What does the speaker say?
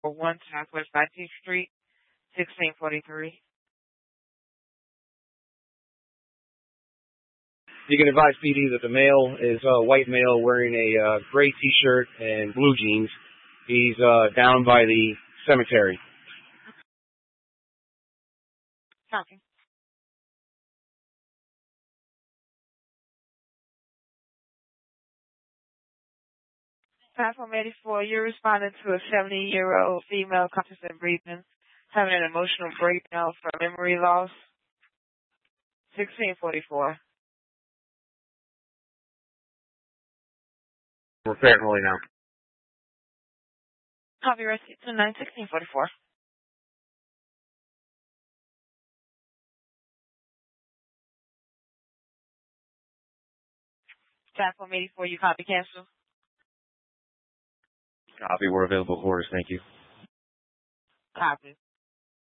1 Southwest 19th Street, 1643. You can advise PD that the male is a white male wearing a gray T-shirt and blue jeans. He's down by the cemetery. Copy. Platform 84, you're responding to a 70-year-old female conscious and breathing, having an emotional breakdown from memory loss. 1644. We're federally now. Copy, rescue 29, 1644. Platform 84, you copy cancel. Copy, we're available for orders, thank you. Copy.